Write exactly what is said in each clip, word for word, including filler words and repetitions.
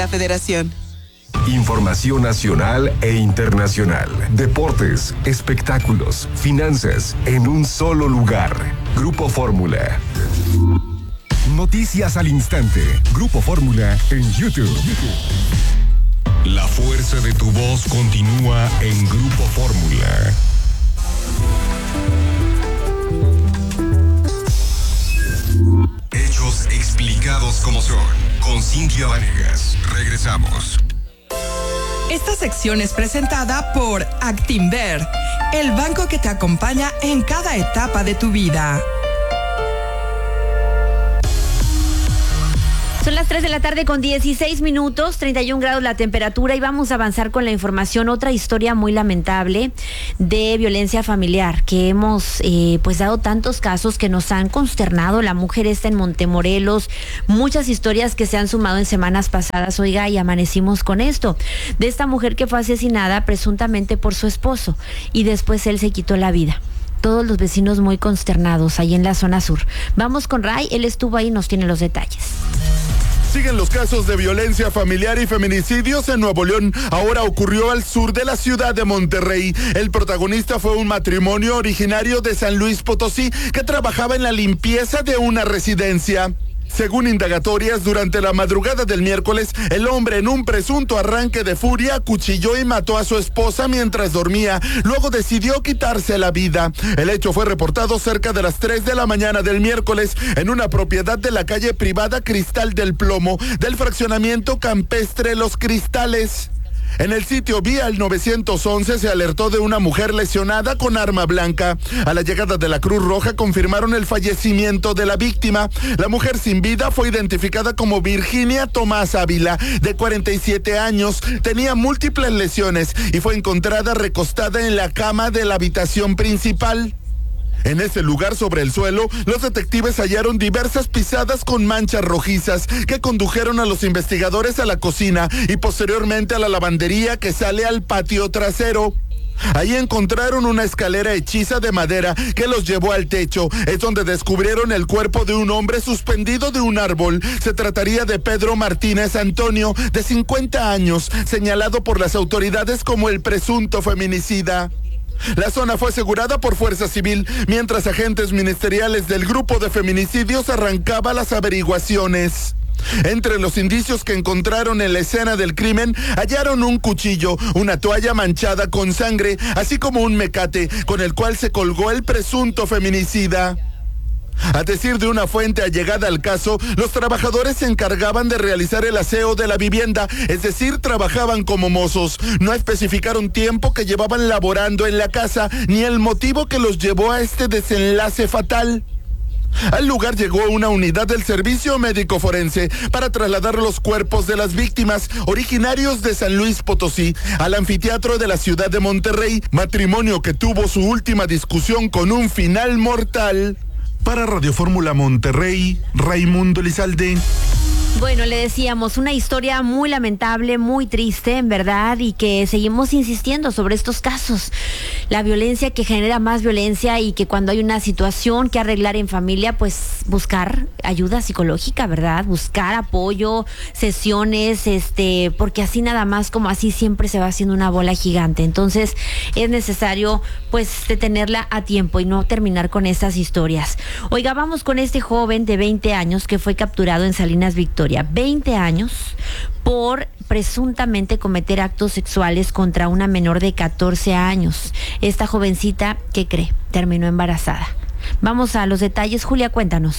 La Federación. Información nacional e internacional, deportes, espectáculos, finanzas, en un solo lugar. Grupo Fórmula. Noticias al instante. Grupo Fórmula en YouTube. La fuerza de tu voz continúa en Grupo Fórmula. Hechos explicados como son. Con Cintia Vanegas. Regresamos. Esta sección es presentada por Actinver, el banco que te acompaña en cada etapa de tu vida. Son las tres de la tarde con dieciséis minutos, treinta y un grados la temperatura, y vamos a avanzar con la información. Otra historia muy lamentable de violencia familiar que hemos eh, pues dado tantos casos que nos han consternado. La mujer está en Montemorelos, muchas historias que se han sumado en semanas pasadas, oiga, y amanecimos con esto, de esta mujer que fue asesinada presuntamente por su esposo y después él se quitó la vida. Todos los vecinos muy consternados ahí en la zona sur. Vamos con Ray, él estuvo ahí y nos tiene los detalles. Siguen los casos de violencia familiar y feminicidios en Nuevo León. Ahora ocurrió al sur de la ciudad de Monterrey. El protagonista fue un matrimonio originario de San Luis Potosí que trabajaba en la limpieza de una residencia. Según indagatorias, durante la madrugada del miércoles, el hombre en un presunto arranque de furia acuchilló y mató a su esposa mientras dormía. Luego decidió quitarse la vida. El hecho fue reportado cerca de las tres de la mañana del miércoles en una propiedad de la calle privada Cristal del Plomo, del fraccionamiento campestre Los Cristales. En el sitio vía el nueve once se alertó de una mujer lesionada con arma blanca. A la llegada de la Cruz Roja confirmaron el fallecimiento de la víctima. La mujer sin vida fue identificada como Virginia Tomás Ávila, de cuarenta y siete años. Tenía múltiples lesiones y fue encontrada recostada en la cama de la habitación principal. En ese lugar, sobre el suelo, los detectives hallaron diversas pisadas con manchas rojizas que condujeron a los investigadores a la cocina y posteriormente a la lavandería que sale al patio trasero. Ahí encontraron una escalera hechiza de madera que los llevó al techo. Es donde descubrieron el cuerpo de un hombre suspendido de un árbol. Se trataría de Pedro Martínez Antonio, de cincuenta años, señalado por las autoridades como el presunto feminicida. La zona fue asegurada por Fuerza Civil, mientras agentes ministeriales del grupo de feminicidios arrancaban las averiguaciones. Entre los indicios que encontraron en la escena del crimen, hallaron un cuchillo, una toalla manchada con sangre, así como un mecate con el cual se colgó el presunto feminicida. A decir de una fuente allegada al caso, los trabajadores se encargaban de realizar el aseo de la vivienda, es decir, trabajaban como mozos. No especificaron tiempo que llevaban laborando en la casa, ni el motivo que los llevó a este desenlace fatal. Al lugar llegó una unidad del Servicio Médico Forense para trasladar los cuerpos de las víctimas, originarios de San Luis Potosí, al anfiteatro de la ciudad de Monterrey, matrimonio que tuvo su última discusión con un final mortal. Para Radio Fórmula Monterrey, Raimundo Elizalde. Bueno, le decíamos, una historia muy lamentable, muy triste, en verdad, y que seguimos insistiendo sobre estos casos. La violencia que genera más violencia y que cuando hay una situación que arreglar en familia, pues buscar ayuda psicológica, ¿verdad? Buscar apoyo, sesiones, este, porque así nada más como así siempre se va haciendo una bola gigante. Entonces es necesario pues detenerla a tiempo y no terminar con estas historias. Oiga, vamos con este joven de veinte años que fue capturado en Salinas Victoria. veinte años por presuntamente cometer actos sexuales contra una menor de catorce años. Esta jovencita, ¿qué cree? Terminó embarazada. Vamos a los detalles. Julia, cuéntanos.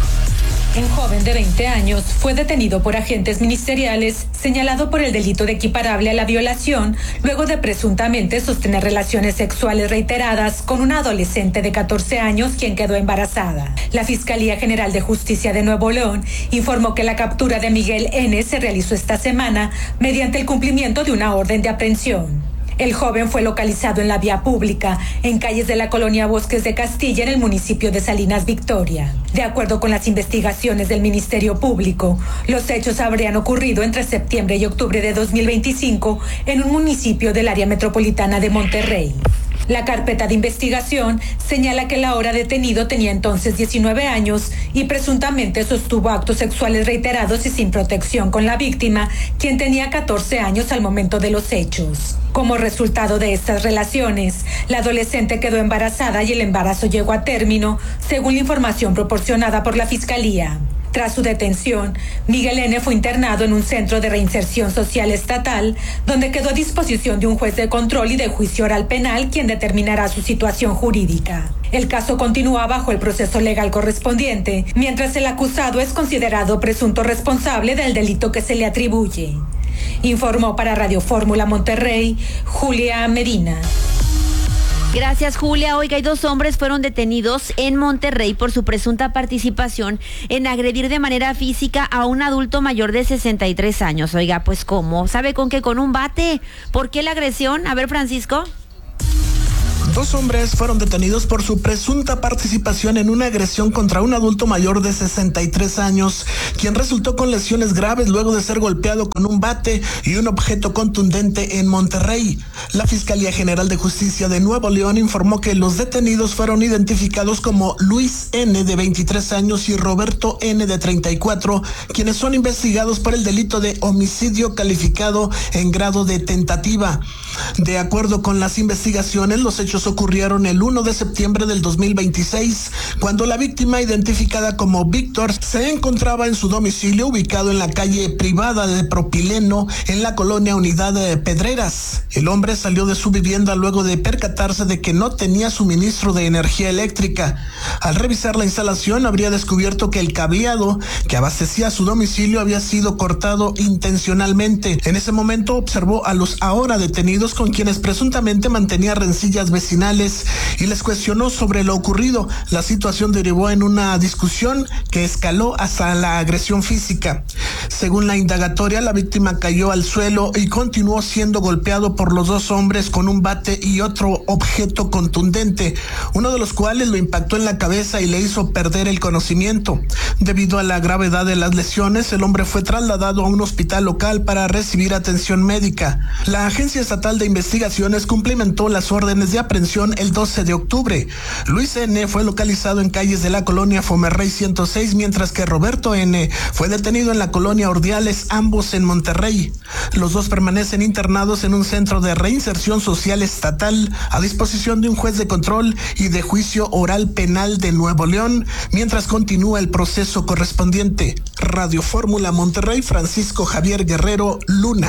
Un joven de veinte años fue detenido por agentes ministeriales señalado por el delito de equiparable a la violación luego de presuntamente sostener relaciones sexuales reiteradas con una adolescente de catorce años quien quedó embarazada. La Fiscalía General de Justicia de Nuevo León informó que la captura de Miguel N. se realizó esta semana mediante el cumplimiento de una orden de aprehensión. El joven fue localizado en la vía pública, en calles de la colonia Bosques de Castilla, en el municipio de Salinas Victoria. De acuerdo con las investigaciones del Ministerio Público, los hechos habrían ocurrido entre septiembre y octubre de dos mil veinticinco en un municipio del área metropolitana de Monterrey. La carpeta de investigación señala que el ahora detenido tenía entonces diecinueve años y presuntamente sostuvo actos sexuales reiterados y sin protección con la víctima, quien tenía catorce años al momento de los hechos. Como resultado de estas relaciones, la adolescente quedó embarazada y el embarazo llegó a término, según la información proporcionada por la Fiscalía. Tras su detención, Miguel N. fue internado en un centro de reinserción social estatal, donde quedó a disposición de un juez de control y de juicio oral penal, quien determinará su situación jurídica. El caso continúa bajo el proceso legal correspondiente, mientras el acusado es considerado presunto responsable del delito que se le atribuye. Informó para Radio Fórmula Monterrey, Julia Medina. Gracias, Julia. Oiga, y dos hombres fueron detenidos en Monterrey por su presunta participación en agredir de manera física a un adulto mayor de sesenta y tres años. Oiga, pues ¿cómo? ¿Sabe con qué? Con un bate. ¿Por qué la agresión? A ver, Francisco. Dos hombres fueron detenidos por su presunta participación en una agresión contra un adulto mayor de sesenta y tres años, quien resultó con lesiones graves luego de ser golpeado con un bate y un objeto contundente en Monterrey. La Fiscalía General de Justicia de Nuevo León informó que los detenidos fueron identificados como Luis N., de veintitrés años, y Roberto N., de treinta y cuatro, quienes son investigados por el delito de homicidio calificado en grado de tentativa. De acuerdo con las investigaciones, los hechos ocurrieron el primero de septiembre del dos mil veintiséis, cuando la víctima, identificada como Víctor, se encontraba en su domicilio ubicado en la calle privada de Propileno, en la colonia Unidad de Pedreras. El hombre salió de su vivienda luego de percatarse de que no tenía suministro de energía eléctrica. Al revisar la instalación, habría descubierto que el cableado que abastecía su domicilio había sido cortado intencionalmente. En ese momento observó a los ahora detenidos, con quienes presuntamente mantenía rencillas vecinales, y les cuestionó sobre lo ocurrido. La situación derivó en una discusión que escaló hasta la agresión física. Según la indagatoria, la víctima cayó al suelo y continuó siendo golpeado por los dos hombres con un bate y otro objeto contundente, uno de los cuales lo impactó en la cabeza y le hizo perder el conocimiento. Debido a la gravedad de las lesiones, el hombre fue trasladado a un hospital local para recibir atención médica. La Agencia Estatal de Investigaciones cumplimentó las órdenes de aprehensión el doce de octubre. Luis N. fue localizado en calles de la colonia Fomerrey ciento seis, mientras que Roberto N. fue detenido en la colonia Ordiales, ambos en Monterrey. Los dos permanecen internados en un centro de reinserción social estatal a disposición de un juez de control y de juicio oral penal de Nuevo León, mientras continúa el proceso correspondiente. Radio Fórmula Monterrey, Francisco Javier Guerrero Luna.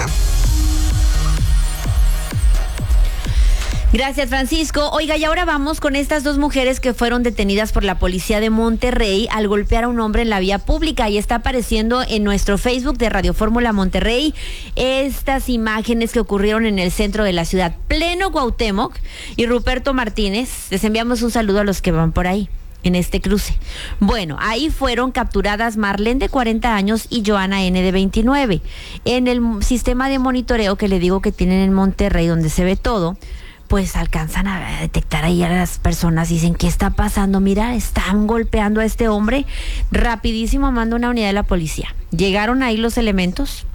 Gracias, Francisco. Oiga, y ahora vamos con estas dos mujeres que fueron detenidas por la policía de Monterrey al golpear a un hombre en la vía pública. Y está apareciendo en nuestro Facebook de Radio Fórmula Monterrey estas imágenes que ocurrieron en el centro de la ciudad, pleno Cuauhtémoc y Ruperto Martínez. Les enviamos un saludo a los que van por ahí en este cruce. Bueno, ahí fueron capturadas Marlene, de cuarenta años, y Joana N., de veintinueve. En el sistema de monitoreo que le digo que tienen en Monterrey, donde se ve todo, pues alcanzan a detectar ahí a las personas y dicen, ¿qué está pasando? Mira, están golpeando a este hombre. Rapidísimo manda una unidad de la policía. Llegaron ahí los elementos.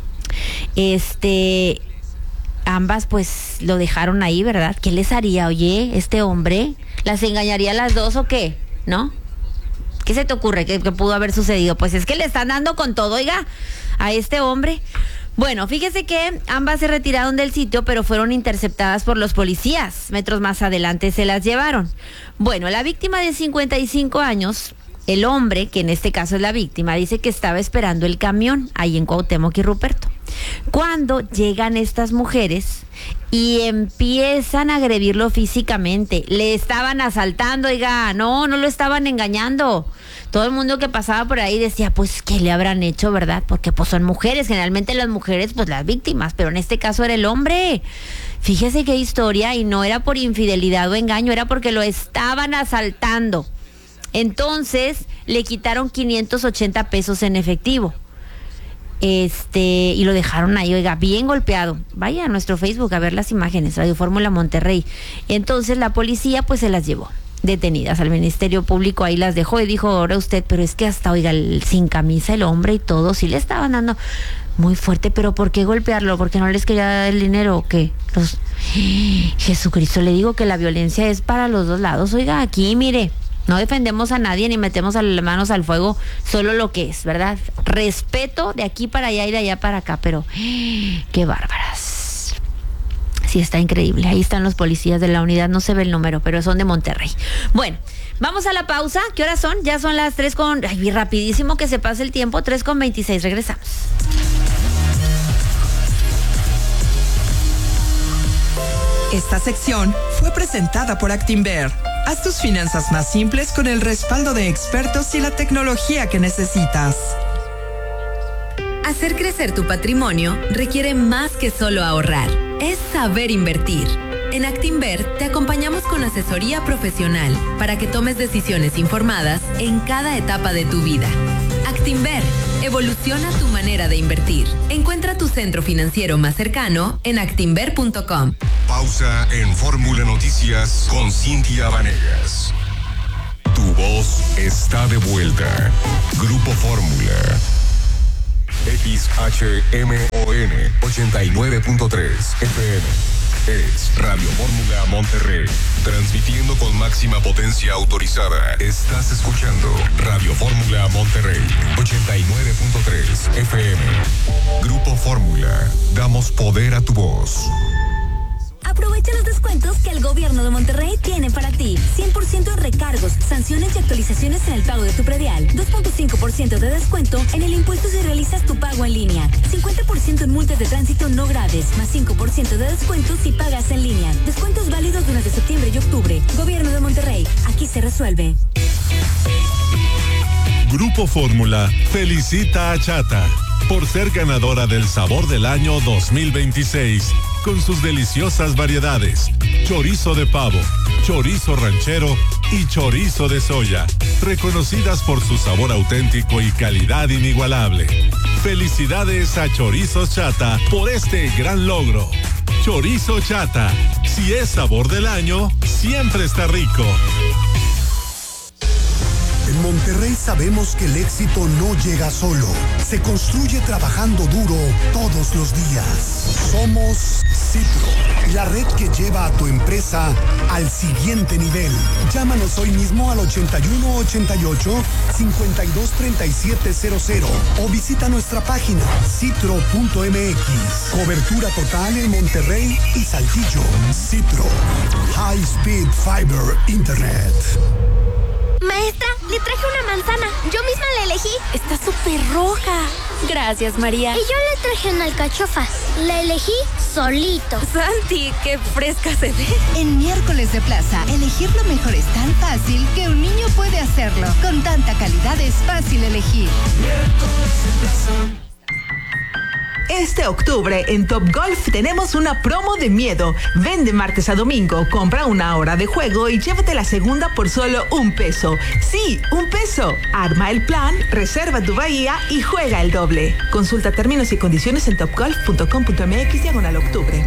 Este, ambas pues lo dejaron ahí, ¿verdad? ¿Qué les haría? Oye, este hombre, ¿las engañaría a las dos o qué? ¿No? ¿Qué se te ocurre que, que pudo haber sucedido? Pues es que le están dando con todo, oiga, a este hombre. Bueno, fíjese que ambas se retiraron del sitio, pero fueron interceptadas por los policías. Metros más adelante se las llevaron. Bueno, la víctima de cincuenta y cinco años, el hombre, que en este caso es la víctima, dice que estaba esperando el camión ahí en Cuauhtémoc y Ruperto, cuando llegan estas mujeres y empiezan a agredirlo físicamente. Le estaban asaltando, oiga, no, no lo estaban engañando. Todo el mundo que pasaba por ahí decía, pues, ¿qué le habrán hecho, verdad? Porque pues son mujeres, generalmente las mujeres, pues las víctimas, pero en este caso era el hombre. Fíjese qué historia, y no era por infidelidad o engaño, era porque lo estaban asaltando. Entonces, le quitaron quinientos ochenta pesos en efectivo. Este, y lo dejaron ahí, oiga, bien golpeado. Vaya a nuestro Facebook a ver las imágenes, Radio Fórmula Monterrey. Entonces la policía pues se las llevó detenidas al Ministerio Público, ahí las dejó y dijo, ahora usted, pero es que hasta, oiga, el, sin camisa el hombre y todo, sí le estaban dando muy fuerte, pero ¿por qué golpearlo? ¿Porque no les quería dar el dinero o qué? Los, Jesucristo, le digo que la violencia es para los dos lados. Oiga, aquí, mire, no defendemos a nadie ni metemos a las manos al fuego, solo lo que es, ¿verdad? Respeto de aquí para allá y de allá para acá, pero qué bárbaras. Sí, está increíble. Ahí están los policías de la unidad, no se ve el número, pero son de Monterrey. Bueno, vamos a la pausa. ¿Qué horas son? Ya son las tres con... Ay, rapidísimo que se pase el tiempo, tres con veintiséis. Regresamos. Esta sección fue presentada por Actinver. Haz tus finanzas más simples con el respaldo de expertos y la tecnología que necesitas. Hacer crecer tu patrimonio requiere más que solo ahorrar. Es saber invertir. En Actinver te acompañamos con asesoría profesional para que tomes decisiones informadas en cada etapa de tu vida. Actinver, evoluciona tu manera de invertir. Encuentra tu centro financiero más cercano en actinver punto com. Pausa en Fórmula Noticias con Cintia Vanegas. Tu voz está de vuelta. Grupo Fórmula. X H M O N ochenta y nueve punto tres F M. Es Radio Fórmula Monterrey, transmitiendo con máxima potencia autorizada. Estás escuchando Radio Fórmula Monterrey, ochenta y nueve punto tres F M. Grupo Fórmula, damos poder a tu voz. Aprovecha los descuentos que el gobierno de Monterrey tiene para ti. cien por ciento en recargos, sanciones y actualizaciones en el pago de tu predial. dos punto cinco por ciento de descuento en el impuesto si realizas tu pago en línea. cincuenta por ciento en multas de tránsito no graves, más cinco por ciento de descuento si pagas en línea. Descuentos válidos durante septiembre y octubre. Gobierno de Monterrey, aquí se resuelve. Grupo Fórmula felicita a Chata por ser ganadora del Sabor del Año dos mil veintiséis con sus deliciosas variedades: chorizo de pavo, chorizo ranchero y chorizo de soya, reconocidas por su sabor auténtico y calidad inigualable. Felicidades a Chorizos Chata por este gran logro. Chorizo Chata, si es sabor del año, siempre está rico. En Monterrey sabemos que el éxito no llega solo, se construye trabajando duro todos los días. Somos Citro, la red que lleva a tu empresa al siguiente nivel. Llámanos hoy mismo al ochenta y uno ochenta y ocho cincuenta y dos treinta y siete cero cero o visita nuestra página citro punto m x. Cobertura total en Monterrey y Saltillo. Citro, High Speed Fiber Internet. Maestra, le traje una manzana. Yo misma la elegí. Está súper roja. Gracias, María. Y yo le traje una alcachofa. La elegí solito. Santi, qué fresca se ve. En Miércoles de Plaza, elegir lo mejor es tan fácil que un niño puede hacerlo. Con tanta calidad es fácil elegir. Miércoles de Plaza. Este octubre en Top Golf tenemos una promo de miedo. Vende martes a domingo, compra una hora de juego y llévate la segunda por solo un peso. Sí, un peso. Arma el plan, reserva tu bahía y juega el doble. Consulta términos y condiciones en top golf punto com punto m x diagonal octubre.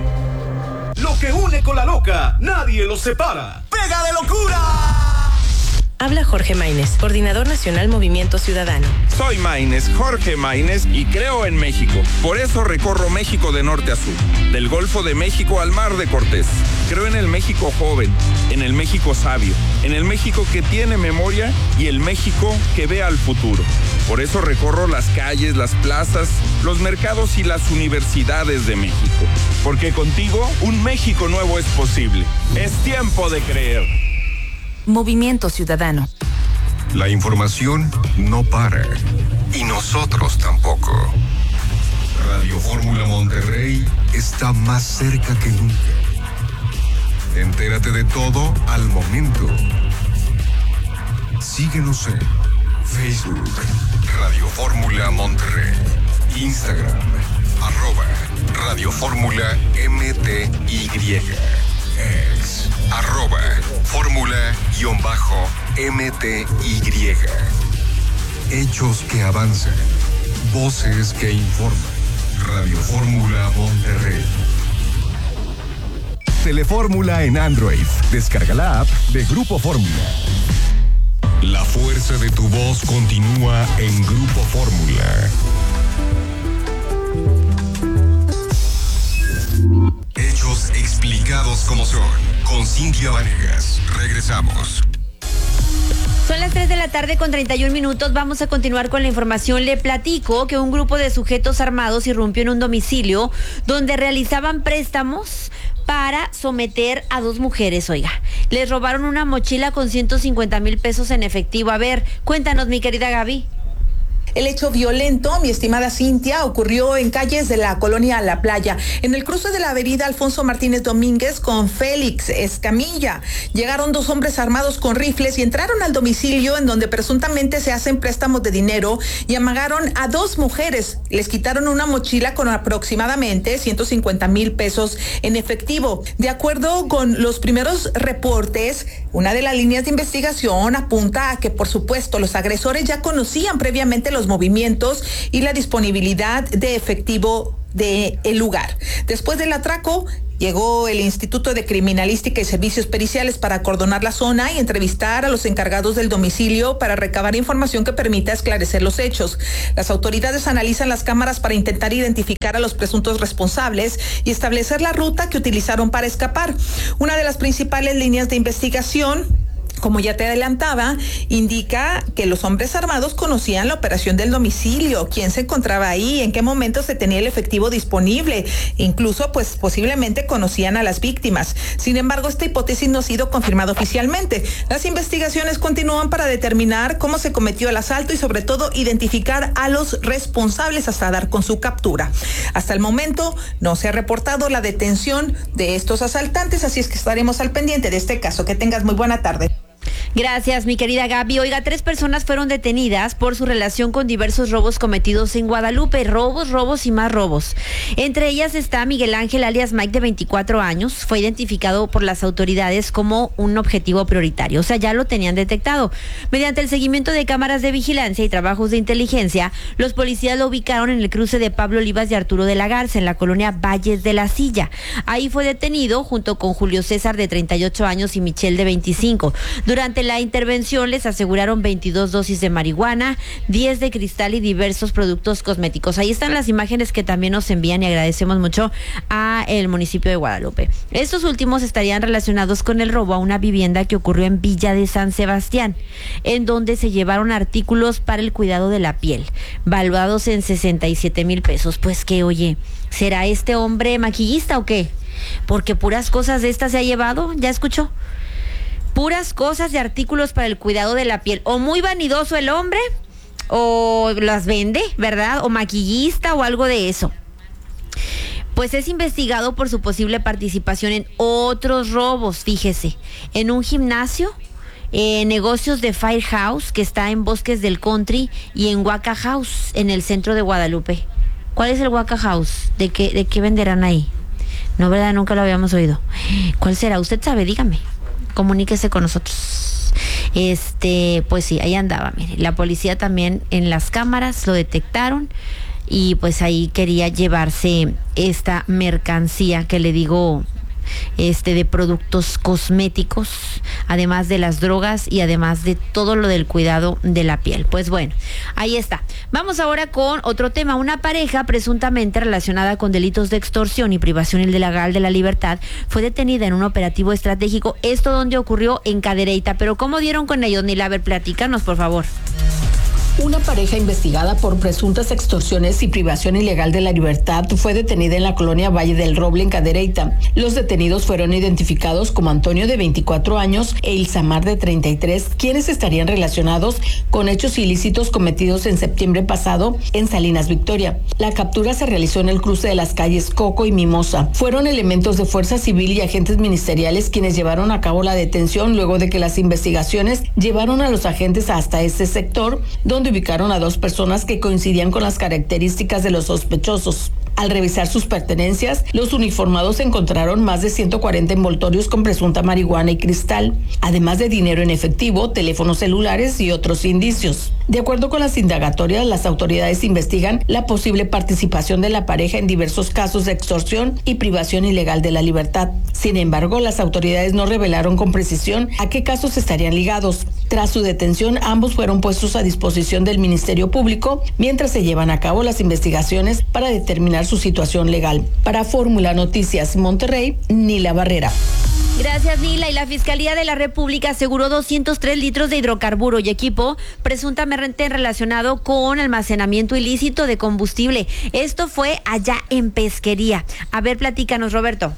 Lo que une con la loca, nadie los separa. ¡Pega de locura! Habla Jorge Maínez, coordinador nacional Movimiento Ciudadano. Soy Maínez, Jorge Maínez, y creo en México. Por eso recorro México de norte a sur, del Golfo de México al Mar de Cortés. Creo en el México joven, en el México sabio, en el México que tiene memoria y el México que ve al futuro. Por eso recorro las calles, las plazas, los mercados y las universidades de México. Porque contigo, un México nuevo es posible. Es tiempo de creer. Movimiento Ciudadano. La información no para. Y nosotros tampoco. Radio Fórmula Monterrey está más cerca que nunca. Entérate de todo al momento. Síguenos en Facebook, Radio Fórmula Monterrey. Instagram, arroba Radio Fórmula M T Y. Ex, arroba Fórmula-M T Y. Hechos que avanzan. Voces que informan. Radio Fórmula Monterrey. Telefórmula en Android. Descarga la app de Grupo Fórmula. La fuerza de tu voz continúa en Grupo Fórmula. Hechos extraordinarios. corazón con Cintia Vanegas. Regresamos. Son las tres de la tarde con treinta y un minutos. Vamos a continuar con la información. Le platico que un grupo de sujetos armados irrumpió en un domicilio donde realizaban préstamos para someter a dos mujeres, oiga. Les robaron una mochila con ciento cincuenta mil pesos en efectivo. A ver, cuéntanos, mi querida Gaby. El hecho violento, mi estimada Cintia, ocurrió en calles de la colonia La Playa, en el cruce de la avenida Alfonso Martínez Domínguez con Félix Escamilla. Llegaron dos hombres armados con rifles y entraron al domicilio en donde presuntamente se hacen préstamos de dinero y amagaron a dos mujeres. Les quitaron una mochila con aproximadamente ciento cincuenta mil pesos en efectivo. De acuerdo con los primeros reportes, una de las líneas de investigación apunta a que, por supuesto, los agresores ya conocían previamente los movimientos y la disponibilidad de efectivo del lugar. Después del atraco, llegó el Instituto de Criminalística y Servicios Periciales para acordonar la zona y entrevistar a los encargados del domicilio para recabar información que permita esclarecer los hechos. Las autoridades analizan las cámaras para intentar identificar a los presuntos responsables y establecer la ruta que utilizaron para escapar. Una de las principales líneas de investigación, como ya te adelantaba, indica que los hombres armados conocían la operación del domicilio, quién se encontraba ahí, en qué momento se tenía el efectivo disponible, incluso pues posiblemente conocían a las víctimas. Sin embargo, esta hipótesis no ha sido confirmada oficialmente. Las investigaciones continúan para determinar cómo se cometió el asalto y sobre todo identificar a los responsables hasta dar con su captura. Hasta el momento no se ha reportado la detención de estos asaltantes, así es que estaremos al pendiente de este caso. Que tengas muy buena tarde. Gracias, mi querida Gaby. Oiga, tres personas fueron detenidas por su relación con diversos robos cometidos en Guadalupe. Robos, robos y más robos. Entre ellas está Miguel Ángel, alias Mike, de veinticuatro años. Fue identificado por las autoridades como un objetivo prioritario. O sea, ya lo tenían detectado. Mediante el seguimiento de cámaras de vigilancia y trabajos de inteligencia, los policías lo ubicaron en el cruce de Pablo Olivas y Arturo de la Garza, en la colonia Valles de la Silla. Ahí fue detenido junto con Julio César, de treinta y ocho años, y Michelle, de veinticinco. Durante la intervención les aseguraron veintidós dosis de marihuana, diez de cristal y diversos productos cosméticos. Ahí están las imágenes que también nos envían y agradecemos mucho a el municipio de Guadalupe. Estos últimos estarían relacionados con el robo a una vivienda que ocurrió en Villa de San Sebastián, en donde se llevaron artículos para el cuidado de la piel, valuados en sesenta y siete mil pesos. Pues que, oye, ¿será este hombre maquillista o qué? Porque puras cosas de estas se ha llevado, ¿ya escuchó? Puras cosas de artículos para el cuidado de la piel. O muy vanidoso el hombre, o las vende, ¿verdad? O maquillista o algo de eso. Pues es investigado por su posible participación en otros robos, fíjese. En un gimnasio, eh, negocios de Firehouse, que está en Bosques del Country, y en Waka House, en el centro de Guadalupe. ¿Cuál es el Waka House? ¿De qué, de qué venderán ahí? No, ¿verdad? Nunca lo habíamos oído. ¿Cuál será? Usted sabe, dígame. Comuníquese con nosotros. Este, pues sí, ahí andaba, mire. La policía también en las cámaras lo detectaron y pues ahí quería llevarse esta mercancía que le digo, este, de productos cosméticos, además de las drogas y además de todo lo del cuidado de la piel. Pues bueno, ahí está. Vamos ahora con otro tema. Una pareja presuntamente relacionada con delitos de extorsión y privación ilegal de la libertad fue detenida en un operativo estratégico. Esto donde ocurrió en Cadereyta. Pero ¿cómo dieron con ellos, Nila? A ver, platícanos, por favor. Una pareja investigada por presuntas extorsiones y privación ilegal de la libertad fue detenida en la colonia Valle del Roble, en Cadereyta. Los detenidos fueron identificados como Antonio, de veinticuatro años, e Ilsamar, de treinta y tres, quienes estarían relacionados con hechos ilícitos cometidos en septiembre pasado en Salinas, Victoria. La captura se realizó en el cruce de las calles Coco y Mimosa. Fueron elementos de Fuerza Civil y agentes ministeriales quienes llevaron a cabo la detención luego de que las investigaciones llevaron a los agentes hasta este sector, donde ubicaron a dos personas que coincidían con las características de los sospechosos. Al revisar sus pertenencias, los uniformados encontraron más de ciento cuarenta envoltorios con presunta marihuana y cristal, además de dinero en efectivo, teléfonos celulares y otros indicios. De acuerdo con las indagatorias, las autoridades investigan la posible participación de la pareja en diversos casos de extorsión y privación ilegal de la libertad. Sin embargo, las autoridades no revelaron con precisión a qué casos estarían ligados. Tras su detención, ambos fueron puestos a disposición del Ministerio Público mientras se llevan a cabo las investigaciones para determinar su situación legal. Para Fórmula Noticias Monterrey, Nila Barrera. Gracias, Nila. Y la Fiscalía de la República aseguró doscientos tres litros de hidrocarburo y equipo presuntamente relacionado con almacenamiento ilícito de combustible. Esto fue allá en Pesquería. A ver, platícanos, Roberto.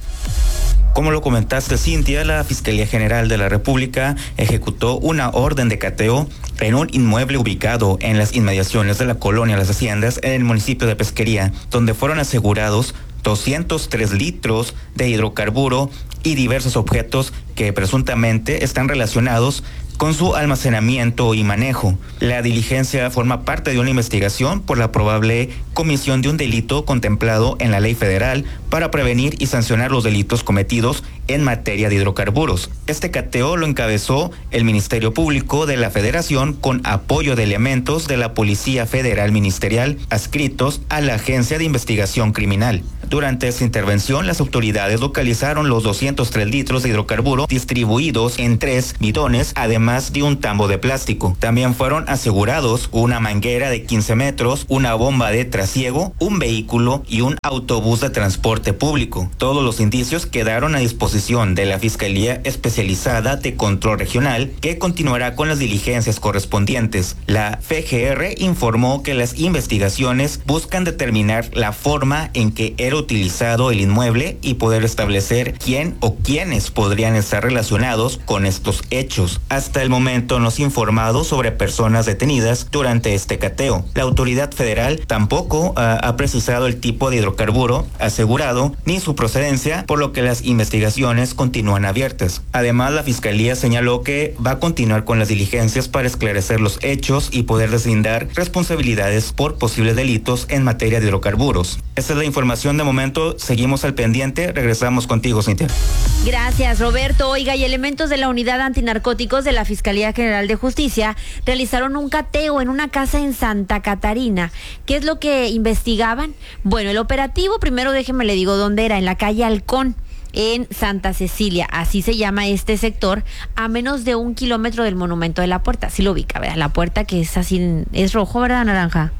Como lo comentaste, Cintia, la Fiscalía General de la República ejecutó una orden de cateo en un inmueble ubicado en las inmediaciones de la colonia Las Haciendas en el municipio de Pesquería, donde fueron asegurados doscientos tres litros de hidrocarburo y diversos objetos que presuntamente están relacionados con su almacenamiento y manejo. La diligencia forma parte de una investigación por la probable comisión de un delito contemplado en la ley federal para prevenir y sancionar los delitos cometidos en materia de hidrocarburos. Este cateo lo encabezó el Ministerio Público de la Federación con apoyo de elementos de la Policía Federal Ministerial adscritos a la Agencia de Investigación Criminal. Durante esta intervención, las autoridades localizaron los doscientos tres litros de hidrocarburo distribuidos en tres bidones, además de un tambo de plástico. También fueron asegurados una manguera de quince metros, una bomba de trasiego, un vehículo y un autobús de transporte público. Todos los indicios quedaron a disposición de la Fiscalía Especializada de Control Regional, que continuará con las diligencias correspondientes. La F G R informó que las investigaciones buscan determinar la forma en que era utilizado el inmueble y poder establecer quién o quiénes podrían estar relacionados con estos hechos. Hasta el momento no se ha informado sobre personas detenidas durante este cateo. La autoridad federal tampoco uh, ha precisado el tipo de hidrocarburo asegurado ni su procedencia, por lo que las investigaciones continúan abiertas. Además, la Fiscalía señaló que va a continuar con las diligencias para esclarecer los hechos y poder deslindar responsabilidades por posibles delitos en materia de hidrocarburos. Esta es la información de momento. Seguimos al pendiente. Regresamos contigo, Cintia. Gracias, Roberto. Oiga, y elementos de la Unidad Antinarcóticos de la Fiscalía General de Justicia realizaron un cateo en una casa en Santa Catarina. ¿Qué es lo que investigaban? Bueno, el operativo, primero déjeme le digo dónde era, en la calle Halcón, en Santa Cecilia, así se llama este sector, a menos de un kilómetro del Monumento de la Puerta. Sí lo ubica, ¿verdad? La puerta que es así, es rojo, ¿verdad? Naranja.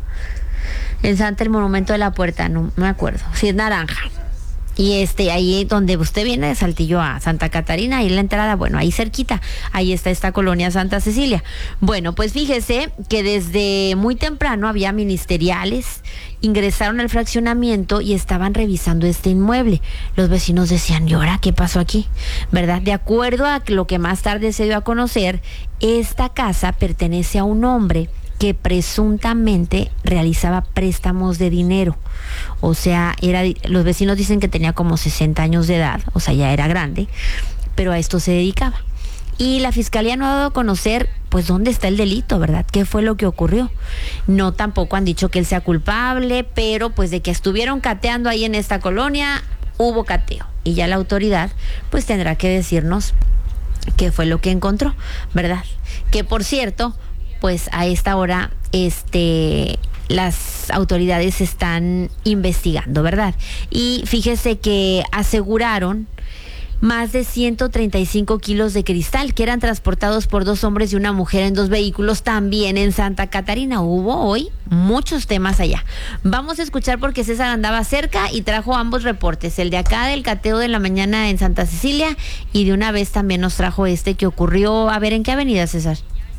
En Santa, el Monumento de la Puerta, no, no me acuerdo, sí es naranja. Y este, ahí donde usted viene de Saltillo a Santa Catarina, ahí en la entrada, bueno, ahí cerquita, ahí está esta colonia Santa Cecilia. Bueno, pues fíjese que desde muy temprano había ministeriales, ingresaron al fraccionamiento y estaban revisando este inmueble. Los vecinos decían, ¿y ahora qué pasó aquí? ¿Verdad? De acuerdo a lo que más tarde se dio a conocer, esta casa pertenece a un hombre que presuntamente realizaba préstamos de dinero. O sea, era, los vecinos dicen que tenía como sesenta años de edad, o sea, ya era grande, pero a esto se dedicaba. Y la Fiscalía no ha dado a conocer, pues, dónde está el delito, ¿verdad? ¿Qué fue lo que ocurrió? No, tampoco han dicho que él sea culpable, pero pues de que estuvieron cateando ahí en esta colonia, hubo cateo. Y ya la autoridad, pues, tendrá que decirnos qué fue lo que encontró, ¿verdad? Que, por cierto, pues a esta hora este las autoridades están investigando, ¿verdad? Y fíjese que aseguraron más de ciento treinta y cinco kilos de cristal que eran transportados por dos hombres y una mujer en dos vehículos también en Santa Catarina. Hubo hoy muchos temas allá. Vamos a escuchar porque César andaba cerca y trajo ambos reportes, el de acá del cateo de la mañana en Santa Cecilia y de una vez también nos trajo este que ocurrió, a ver, ¿en qué avenida, César?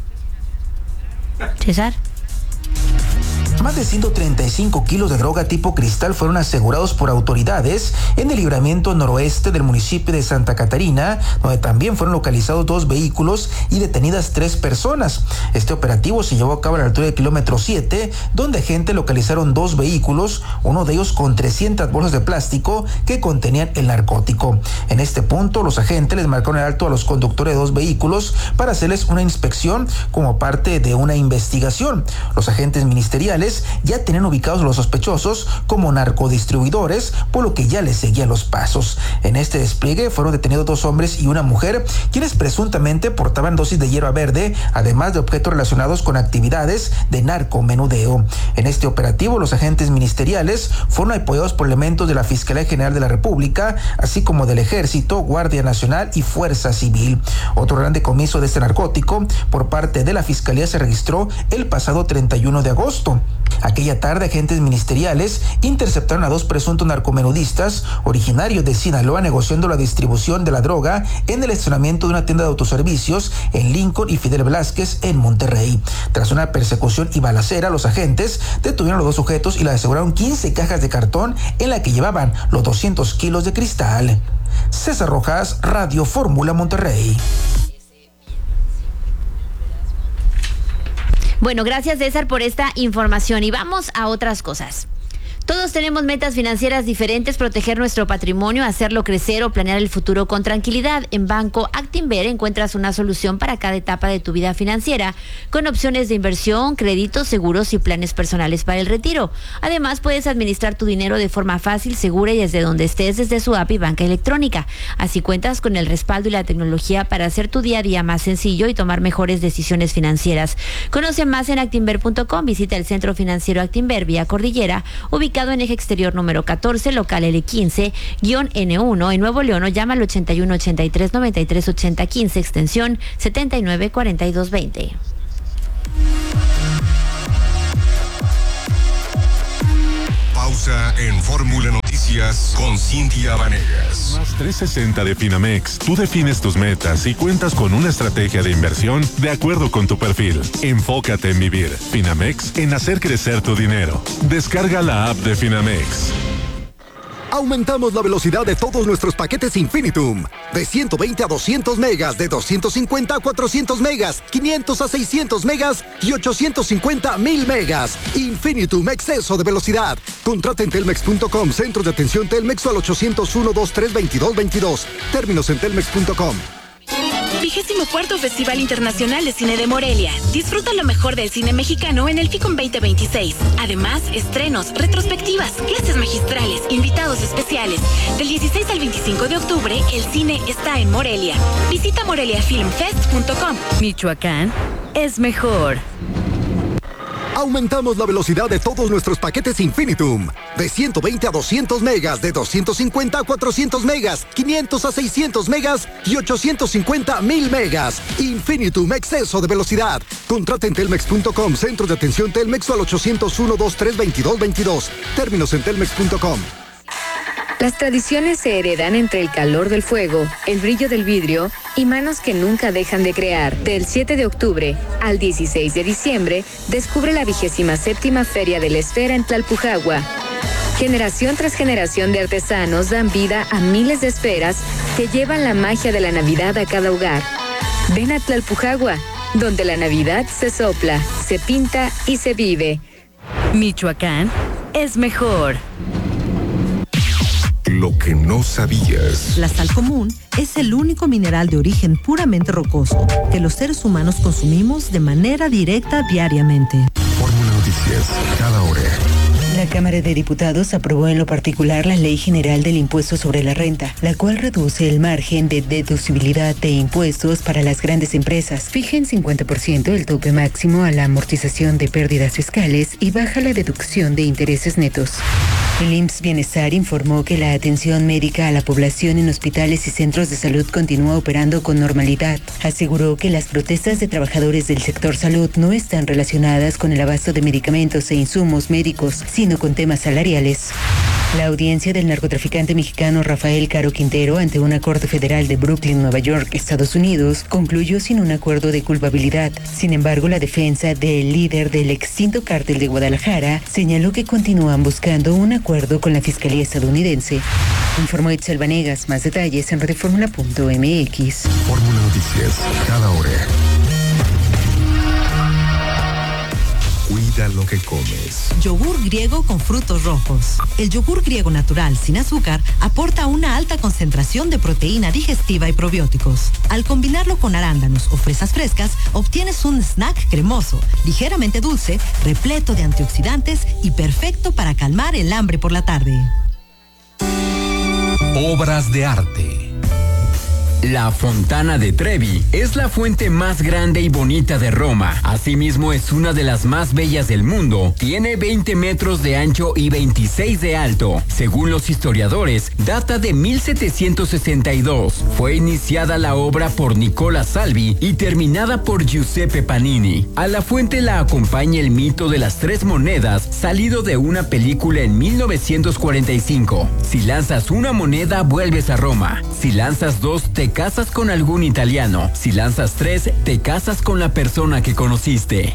César. Más de ciento treinta y cinco kilos de droga tipo cristal fueron asegurados por autoridades en el libramiento noroeste del municipio de Santa Catarina, donde también fueron localizados dos vehículos y detenidas tres personas. Este operativo se llevó a cabo a la altura del kilómetro siete, donde agentes localizaron dos vehículos, uno de ellos con trescientas bolsas de plástico que contenían el narcótico. En este punto, los agentes les marcaron el alto a los conductores de dos vehículos para hacerles una inspección como parte de una investigación. Los agentes ministeriales ya tenían ubicados a los sospechosos como narcodistribuidores, por lo que ya les seguían los pasos. En este despliegue fueron detenidos dos hombres y una mujer, quienes presuntamente portaban dosis de hierba verde, además de objetos relacionados con actividades de narcomenudeo. En este operativo, los agentes ministeriales fueron apoyados por elementos de la Fiscalía General de la República, así como del Ejército, Guardia Nacional y Fuerza Civil. Otro gran decomiso de este narcótico por parte de la Fiscalía se registró el pasado treinta y uno de agosto. Aquella tarde, agentes ministeriales interceptaron a dos presuntos narcomenudistas originarios de Sinaloa negociando la distribución de la droga en el estacionamiento de una tienda de autoservicios en Lincoln y Fidel Velázquez en Monterrey. Tras una persecución y balacera, los agentes detuvieron a los dos sujetos y les aseguraron quince cajas de cartón en la que llevaban los doscientos kilos de cristal. César Rojas, Radio Fórmula Monterrey. Bueno, gracias César por esta información y vamos a otras cosas. Todos tenemos metas financieras diferentes, proteger nuestro patrimonio, hacerlo crecer o planear el futuro con tranquilidad. En Banco Actinver encuentras una solución para cada etapa de tu vida financiera, con opciones de inversión, créditos, seguros y planes personales para el retiro. Además, puedes administrar tu dinero de forma fácil, segura y desde donde estés, desde su app y banca electrónica. Así cuentas con el respaldo y la tecnología para hacer tu día a día más sencillo y tomar mejores decisiones financieras. Conoce más en actinver punto com, visita el Centro Financiero Actinver Vía Cordillera, ubicado en eje exterior número catorce, local L quince N uno en Nuevo León, o llama al ochenta y uno ochenta y tres noventa y tres ochenta quince, extensión setenta y nueve cuarenta y dos veinte. Pausa en Fórmula Noticias con Cintia Vanegas. Más trescientos sesenta de Finamex. Tú defines tus metas y cuentas con una estrategia de inversión de acuerdo con tu perfil. Enfócate en vivir. Finamex, en hacer crecer tu dinero. Descarga la app de Finamex. Aumentamos la velocidad de todos nuestros paquetes Infinitum. De ciento veinte a doscientos megas, de doscientos cincuenta a cuatrocientos megas, quinientos a seiscientos megas y ochocientos cincuenta a mil megas. Infinitum, exceso de velocidad. Contrata en telmex punto com, centro de atención Telmex, o al ochocientos uno, veintitrés, veintidós, veintidós. Términos en telmex punto com. Vigésimo cuarto Festival Internacional de Cine de Morelia. Disfruta lo mejor del cine mexicano en el FICOM veinte veintiséis. Además, estrenos, retrospectivas, clases magistrales, invitados especiales. Del dieciséis al veinticinco de octubre, el cine está en Morelia. Visita morelia film fest punto com. Michoacán es mejor. Aumentamos la velocidad de todos nuestros paquetes Infinitum. De ciento veinte a doscientos megas, de doscientos cincuenta a cuatrocientos megas, quinientos a seiscientos megas y ochocientos cincuenta a mil megas. Infinitum, exceso de velocidad. Contrata en telmex punto com, centro de atención Telmex, o al ochocientos uno, veintitrés, veintidós, veintidós. Términos en telmex punto com. Las tradiciones se heredan entre el calor del fuego, el brillo del vidrio y manos que nunca dejan de crear. Del siete de octubre al dieciséis de diciembre, descubre la vigésima séptima Feria de la Esfera en Tlalpujagua. Generación tras generación de artesanos dan vida a miles de esferas que llevan la magia de la Navidad a cada hogar. Ven a Tlalpujagua, donde la Navidad se sopla, se pinta y se vive. Michoacán es mejor. Lo que no sabías. La sal común es el único mineral de origen puramente rocoso que los seres humanos consumimos de manera directa diariamente. Fórmula Noticias, cada hora. La Cámara de Diputados aprobó en lo particular la Ley General del Impuesto sobre la Renta, la cual reduce el margen de deducibilidad de impuestos para las grandes empresas, fija en cincuenta por ciento el tope máximo a la amortización de pérdidas fiscales y baja la deducción de intereses netos. El I M S S Bienestar informó que la atención médica a la población en hospitales y centros de salud continúa operando con normalidad. Aseguró que las protestas de trabajadores del sector salud no están relacionadas con el abasto de medicamentos e insumos médicos, sino con temas salariales. La audiencia del narcotraficante mexicano Rafael Caro Quintero ante una corte federal de Brooklyn, Nueva York, Estados Unidos, concluyó sin un acuerdo de culpabilidad. Sin embargo, la defensa del líder del extinto cártel de Guadalajara señaló que continúan buscando un acuerdo con la Fiscalía estadounidense. Informó Itzel Vanegas. Más detalles en radioformula punto m x. Fórmula Noticias, cada hora. Cuida lo que comes. Yogur griego con frutos rojos. El yogur griego natural sin azúcar aporta una alta concentración de proteína digestiva y probióticos. Al combinarlo con arándanos o fresas frescas, obtienes un snack cremoso, ligeramente dulce, repleto de antioxidantes y perfecto para calmar el hambre por la tarde. Obras de arte. La Fontana de Trevi es la fuente más grande y bonita de Roma. Asimismo, es una de las más bellas del mundo. Tiene veinte metros de ancho y veintiséis de alto. Según los historiadores, data de mil setecientos sesenta y dos. Fue iniciada la obra por Nicola Salvi y terminada por Giuseppe Panini. A la fuente la acompaña el mito de las tres monedas, salido de una película en mil novecientos cuarenta y cinco. Si lanzas una moneda, vuelves a Roma. Si lanzas dos, te casas con algún italiano. Si lanzas tres, te casas con la persona que conociste.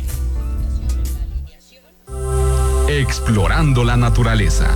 Explorando la naturaleza.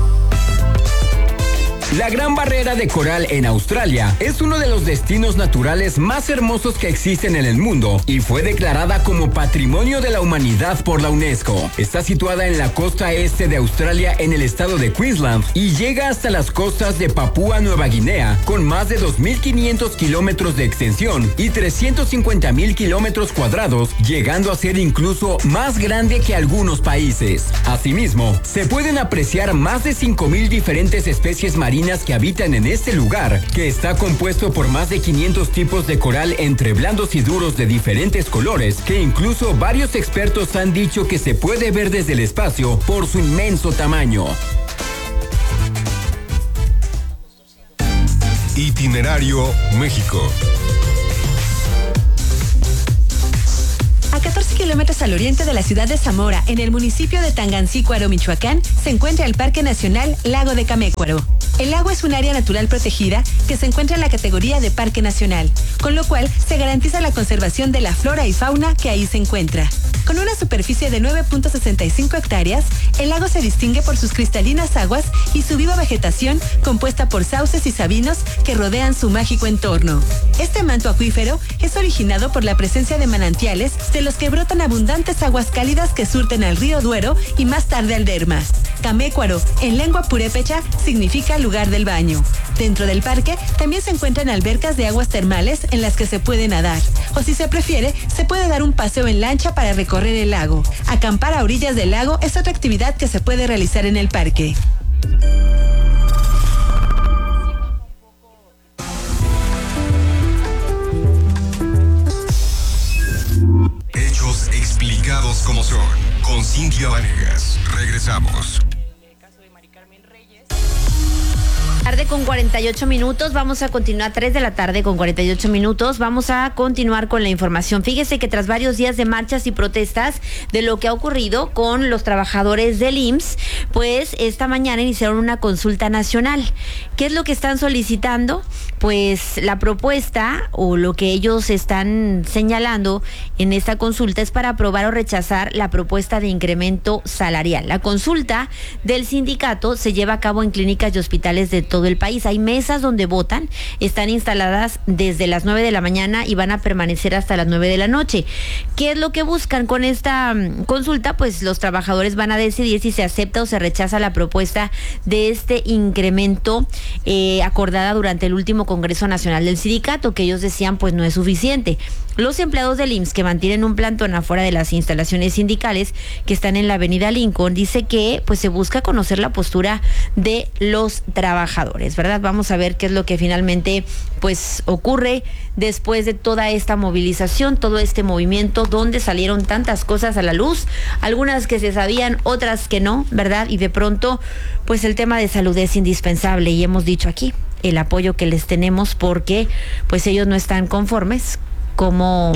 La Gran Barrera de Coral en Australia es uno de los destinos naturales más hermosos que existen en el mundo y fue declarada como Patrimonio de la Humanidad por la UNESCO. Está situada en la costa este de Australia en el estado de Queensland y llega hasta las costas de Papúa Nueva Guinea con más de dos mil quinientos kilómetros de extensión y trescientos cincuenta mil kilómetros cuadrados, llegando a ser incluso más grande que algunos países. Asimismo, se pueden apreciar más de cinco mil diferentes especies marinas que habitan en este lugar, que está compuesto por más de quinientos tipos de coral entre blandos y duros de diferentes colores, que incluso varios expertos han dicho que se puede ver desde el espacio por su inmenso tamaño. Itinerario México. A catorce kilómetros al oriente de la ciudad de Zamora, en el municipio de Tangancícuaro, Michoacán, se encuentra el Parque Nacional Lago de Camécuaro. El lago es un área natural protegida que se encuentra en la categoría de Parque Nacional, con lo cual se garantiza la conservación de la flora y fauna que ahí se encuentra. Con una superficie de nueve punto sesenta y cinco hectáreas, el lago se distingue por sus cristalinas aguas y su viva vegetación compuesta por sauces y sabinos que rodean su mágico entorno. Este manto acuífero es originado por la presencia de manantiales de los que brotan abundantes aguas cálidas que surten al río Duero y más tarde al Dermas. Camécuaro, en lengua purépecha, significa lugar del baño. Dentro del parque también se encuentran albercas de aguas termales en las que se puede nadar, o si se prefiere, se puede dar un paseo en lancha para recorrer el lago. Acampar a orillas del lago es otra actividad que se puede realizar en el parque. Hechos explicados como son, con Cintia Vanegas. Regresamos. Tarde con cuarenta y ocho minutos, vamos a continuar, tres de la tarde con cuarenta y ocho minutos, vamos a continuar con la información. Fíjese que tras varios días de marchas y protestas de lo que ha ocurrido con los trabajadores del I M S S, pues esta mañana iniciaron una consulta nacional. ¿Qué es lo que están solicitando? Pues la propuesta o lo que ellos están señalando en esta consulta es para aprobar o rechazar la propuesta de incremento salarial. La consulta del sindicato se lleva a cabo en clínicas y hospitales de todo el país. Hay mesas donde votan, están instaladas desde las nueve de la mañana y van a permanecer hasta las nueve de la noche. ¿Qué es lo que buscan con esta um, consulta? Pues los trabajadores van a decidir si se acepta o se rechaza la propuesta de este incremento eh, acordada durante el último Congreso Nacional del Sindicato, que ellos decían pues no es suficiente. Los empleados del I M S S que mantienen un plantón afuera de las instalaciones sindicales que están en la avenida Lincoln, dice que pues se busca conocer la postura de los trabajadores, ¿verdad? Vamos a ver qué es lo que finalmente pues ocurre después de toda esta movilización, todo este movimiento donde salieron tantas cosas a la luz, algunas que se sabían, otras que no, ¿verdad? Y de pronto pues el tema de salud es indispensable y hemos dicho aquí el apoyo que les tenemos porque pues ellos no están conformes como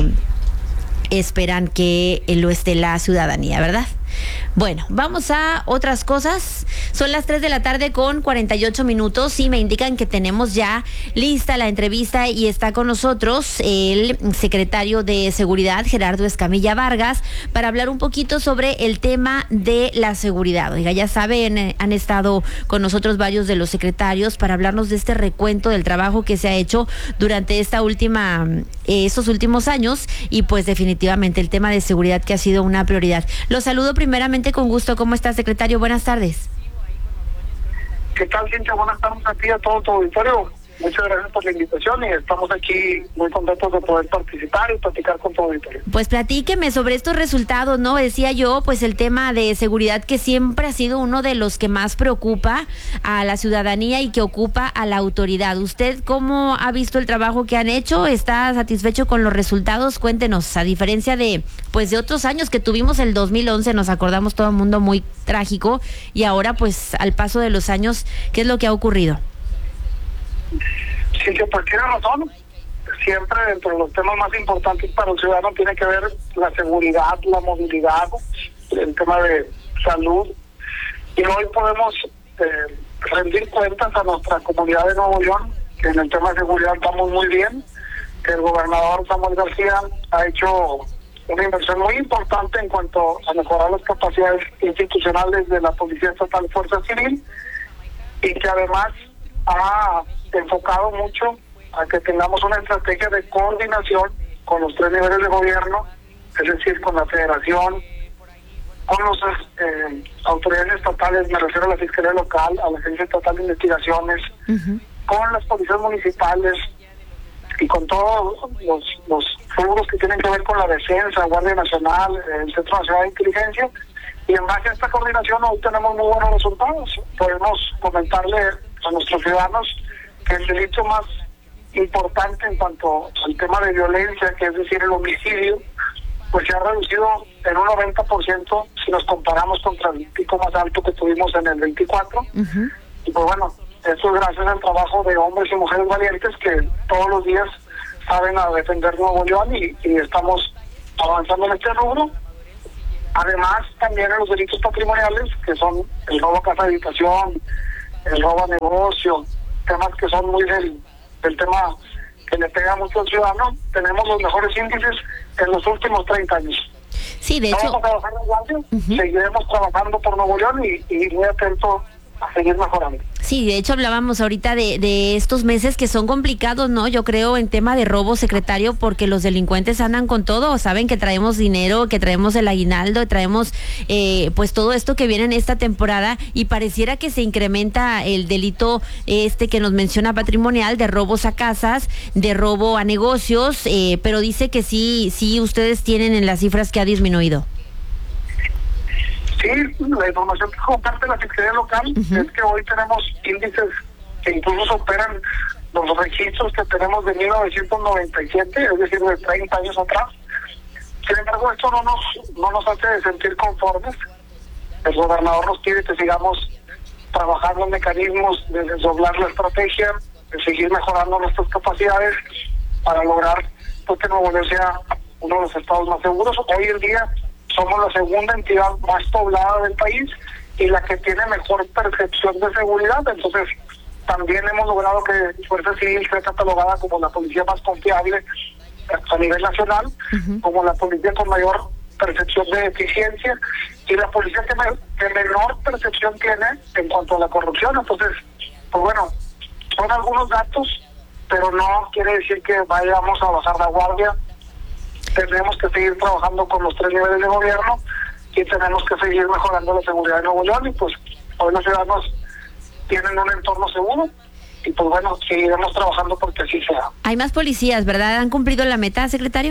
esperan que lo esté la ciudadanía, ¿verdad? Bueno, vamos a otras cosas. Son las tres de la tarde con cuarenta y ocho minutos y me indican que tenemos ya lista la entrevista y está con nosotros el secretario de Seguridad, Gerardo Escamilla Vargas, para hablar un poquito sobre el tema de la seguridad. Oiga, ya saben, han estado con nosotros varios de los secretarios para hablarnos de este recuento del trabajo que se ha hecho durante esta última, eh, estos últimos años y pues definitivamente el tema de seguridad que ha sido una prioridad. Los saludo primeramente con gusto. ¿Cómo está, secretario? Buenas tardes. ¿Qué tal, Cintia? Buenas tardes a ti, a todo tu auditorio. Muchas gracias por la invitación y estamos aquí muy contentos de poder participar y platicar con tu auditorio. Pues platíqueme sobre estos resultados, ¿no? Decía yo, pues el tema de seguridad que siempre ha sido uno de los que más preocupa a la ciudadanía y que ocupa a la autoridad. ¿Usted cómo ha visto el trabajo que han hecho? ¿Está satisfecho con los resultados? Cuéntenos, a diferencia de, pues de otros años que tuvimos el dos mil once, nos acordamos todo el mundo muy trágico, y ahora pues al paso de los años, ¿qué es lo que ha ocurrido? Sí, que pues tiene razón. Siempre dentro de los temas más importantes para el ciudadano tiene que ver la seguridad, la movilidad, el tema de salud. Y hoy podemos eh, rendir cuentas a nuestra comunidad de Nuevo León, que en el tema de seguridad estamos muy bien, que el gobernador Samuel García ha hecho una inversión muy importante en cuanto a mejorar las capacidades institucionales de la Policía Estatal y Fuerza Civil, y que además ha enfocado mucho a que tengamos una estrategia de coordinación con los tres niveles de gobierno, es decir, con la Federación, con las eh, autoridades estatales, me refiero a la Fiscalía Local, a la Agencia Estatal de Investigaciones, uh-huh. con las policías municipales y con todos los, los rubros que tienen que ver con la defensa, Guardia Nacional, el Centro Nacional de Inteligencia. Y en base a esta coordinación hoy tenemos muy buenos resultados. Podemos comentarle a nuestros ciudadanos que el delito más importante en cuanto al tema de violencia, que es decir, el homicidio, pues se ha reducido en un noventa por ciento si nos comparamos contra el pico más alto que tuvimos en el veinticuatro. Uh-huh. Y pues bueno, eso es gracias al trabajo de hombres y mujeres valientes que todos los días saben a defender Nuevo León y, y estamos avanzando en este rubro. Además, también en los delitos patrimoniales, que son el robo a casa de habitación, el robo a negocio, temas que son muy del, del tema que le pega mucho al ciudadano, tenemos los mejores índices en los últimos treinta años. Sí, de hecho. Vamos a trabajar en guardia, uh-huh. seguiremos trabajando por Nuevo León y, y muy atentos a seguir mejorando. Sí, de hecho hablábamos ahorita de, de estos meses que son complicados, ¿no? Yo creo en tema de robo, secretario, porque los delincuentes andan con todo, saben que traemos dinero, que traemos el aguinaldo, traemos eh, pues todo esto que viene en esta temporada, y pareciera que se incrementa el delito este que nos menciona patrimonial, de robos a casas, de robo a negocios, eh, pero dice que sí, sí ustedes tienen en las cifras que ha disminuido. Sí, la información que comparte la Fiscalía Local uh-huh. es que hoy tenemos índices que incluso superan los registros que tenemos de mil novecientos noventa y siete, es decir, de treinta años atrás. Sin embargo, esto no nos no nos hace sentir conformes. El gobernador nos pide que sigamos trabajando en mecanismos de desdoblar la estrategia, de seguir mejorando nuestras capacidades para lograr pues, que Nuevo León sea uno de los estados más seguros. Hoy en día somos la segunda entidad más poblada del país y la que tiene mejor percepción de seguridad. Entonces, también hemos logrado que Fuerza Civil sea catalogada como la policía más confiable a nivel nacional, uh-huh. como la policía con mayor percepción de eficiencia y la policía que, me, que menor percepción tiene en cuanto a la corrupción. Entonces, pues bueno, son algunos datos, pero no quiere decir que vayamos a bajar la guardia. Tenemos que seguir trabajando con los tres niveles de gobierno y tenemos que seguir mejorando la seguridad de Nuevo León, y pues hoy los ciudadanos tienen un entorno seguro y pues bueno, seguiremos trabajando porque así sea. Hay más policías, ¿verdad? ¿Han cumplido la meta, secretario?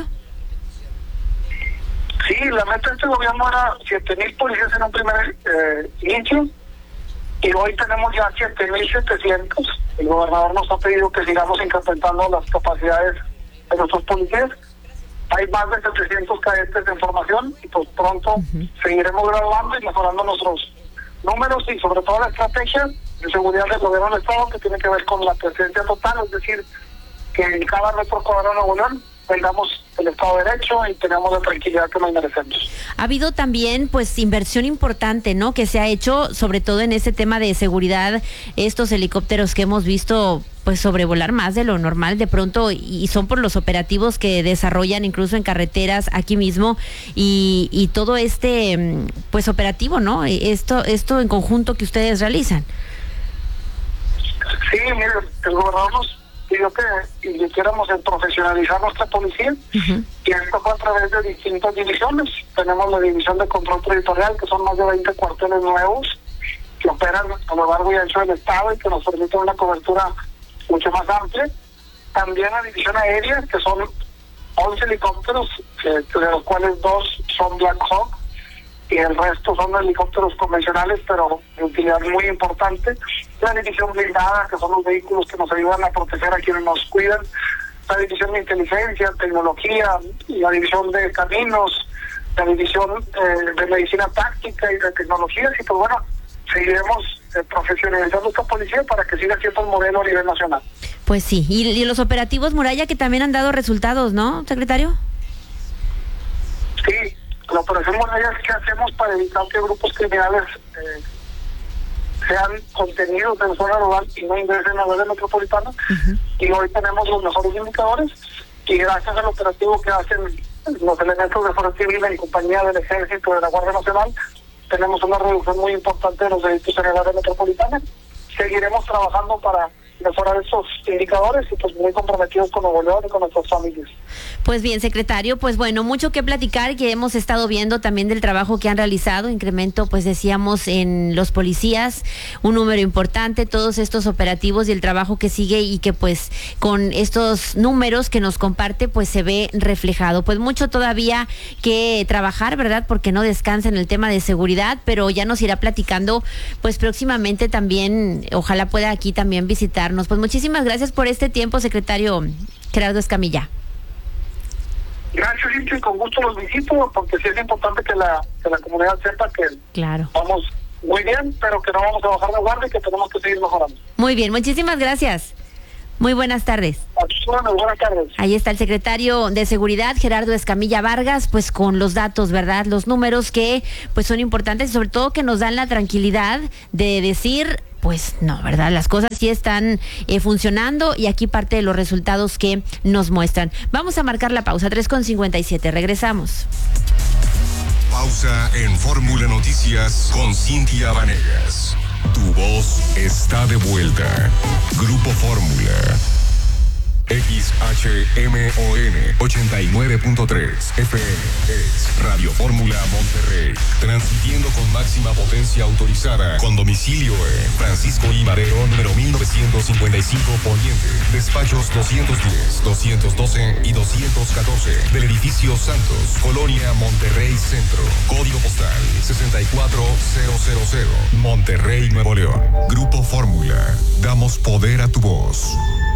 Sí, la meta de este gobierno era siete mil policías en un primer eh, inicio y hoy tenemos ya siete mil setecientos. El gobernador nos ha pedido que sigamos incrementando las capacidades de nuestros policías. Hay más de setecientos cadetes en formación y pues pronto uh-huh. seguiremos graduando y mejorando nuestros números y sobre todo la estrategia de seguridad del gobierno del estado, que tiene que ver con la presencia total, es decir, que en cada metro cuadrado de Nuevo León tengamos el Estado de Derecho y tenemos la tranquilidad que nos merecemos. Ha habido también pues inversión importante, ¿no?, que se ha hecho sobre todo en ese tema de seguridad, estos helicópteros que hemos visto pues sobrevolar más de lo normal de pronto, y son por los operativos que desarrollan incluso en carreteras aquí mismo, y, y todo este pues operativo, ¿no?, esto esto en conjunto que ustedes realizan. Sí, mire, el gobernador nos pidió que invirtiéramos en profesionalizar nuestra policía, uh-huh. y esto fue a través de distintas divisiones. Tenemos la división de control territorial, que son más de veinte cuarteles nuevos que operan a lo largo y ancho del estado y que nos permiten una cobertura mucho más amplia. También la división aérea, que son once helicópteros, eh, de los cuales dos son Black Hawk y el resto son helicópteros convencionales, pero de utilidad muy importante. La división blindada, que son los vehículos que nos ayudan a proteger a quienes nos cuidan. La división de inteligencia, tecnología, y la división de caminos, la división eh, de medicina táctica y de tecnologías, y pues bueno, seguiremos eh, profesionalizando esta policía para que siga siendo un modelo a nivel nacional. Pues sí, y, y los operativos Muralla que también han dado resultados, ¿no, secretario? Sí, la operación Muralla es que hacemos para evitar que grupos criminales eh, sean contenidos en zona rural y no ingresen a la área metropolitana. Uh-huh. Y hoy tenemos los mejores indicadores, y gracias al operativo que hacen los elementos de Fuerza Civil en compañía del Ejército, de la Guardia Nacional, tenemos una reducción muy importante de los delitos en el área metropolitana. Seguiremos trabajando para mejorar esos indicadores y pues muy comprometidos con Nuevo León y con nuestras familias. Pues bien, secretario, pues bueno, mucho que platicar, que hemos estado viendo también del trabajo que han realizado, incremento, pues decíamos, en los policías, un número importante, todos estos operativos y el trabajo que sigue, y que pues con estos números que nos comparte, pues se ve reflejado. Pues mucho todavía que trabajar, ¿verdad? Porque no descansa en el tema de seguridad, pero ya nos irá platicando, pues próximamente también, ojalá pueda aquí también visitar. Pues muchísimas gracias por este tiempo, secretario Gerardo Escamilla. Gracias, Cintia, y con gusto los visito, porque sí es importante que la, que la comunidad sepa que claro, vamos muy bien, pero que no vamos a bajar la guardia y que tenemos que seguir mejorando. Muy bien, muchísimas gracias. Muy buenas tardes. Bueno, buenas tardes. Ahí está el secretario de Seguridad, Gerardo Escamilla Vargas, pues con los datos, ¿verdad? Los números que pues son importantes y sobre todo que nos dan la tranquilidad de decir, pues no, ¿verdad? Las cosas sí están eh, funcionando, y aquí parte de los resultados que nos muestran. Vamos a marcar la pausa, tres con cincuenta y siete, regresamos. Pausa en Fórmula Noticias con Cintia Vanegas. Tu voz está de vuelta. Grupo Fórmula. X H M O N ochenta y nueve punto tres F M es Radio Fórmula Monterrey, transmitiendo con máxima potencia autorizada, con domicilio en Francisco I. Madero, número mil novecientos cincuenta y cinco Poniente, despachos doscientos diez, doscientos doce y doscientos catorce, del edificio Santos, Colonia Monterrey Centro, código postal sesenta y cuatro mil, Monterrey, Nuevo León. Grupo Fórmula, damos poder a tu voz.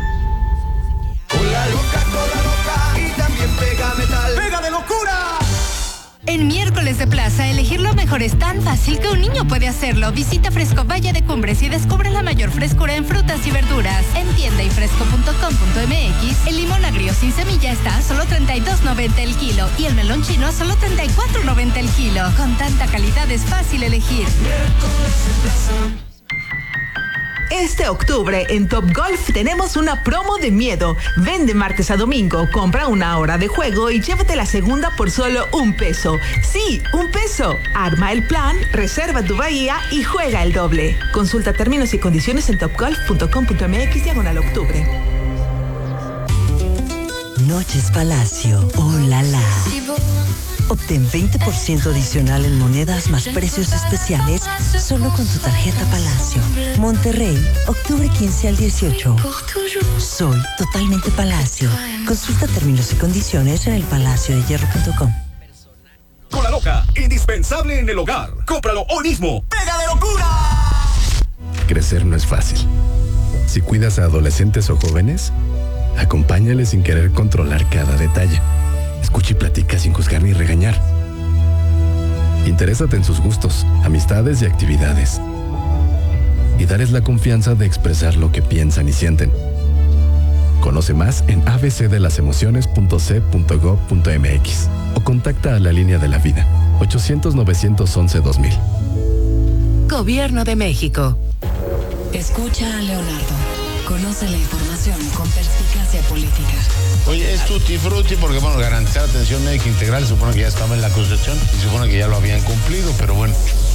Con la loca, con la loca, y también pega metal. ¡Pega de locura! En miércoles de plaza, elegir lo mejor es tan fácil que un niño puede hacerlo. Visita Fresco Valle de Cumbres y descubre la mayor frescura en frutas y verduras. En tienda y fresco punto com punto m x, el limón agrio sin semilla está a solo treinta y dos noventa el kilo y el melón chino a solo treinta y cuatro noventa el kilo. Con tanta calidad es fácil elegir. Miércoles de plaza. Este octubre en Top Golf tenemos una promo de miedo. Vende martes a domingo, compra una hora de juego y llévate la segunda por solo un peso. Sí, un peso. Arma el plan, reserva tu bahía y juega el doble. Consulta términos y condiciones en top golf punto com punto m x diagonal octubre. Noches Palacio, oh la la. Obtén veinte por ciento adicional en monedas más precios especiales solo con tu tarjeta Palacio. Monterrey, octubre quince al dieciocho. Soy totalmente Palacio. Consulta términos y condiciones en el palacio de hierro punto com. Con la loca, indispensable en el hogar. Cómpralo hoy mismo. ¡Pega de locura! Crecer no es fácil. Si cuidas a adolescentes o jóvenes, acompáñales sin querer controlar cada detalle. Escucha y platica sin juzgar ni regañar. Interésate en sus gustos, amistades y actividades. Y darles la confianza de expresar lo que piensan y sienten. Conoce más en a b c de las emociones punto c punto gov punto m x o contacta a la línea de la vida ochocientos, novecientos once, dos mil. Gobierno de México. Escucha a Leonardo. Conoce la información con perspicacia política. Oye, es tutti frutti porque, bueno, garantizar atención médica integral, se supone que ya estaba en la Constitución y se supone que ya lo habían cumplido, pero bueno,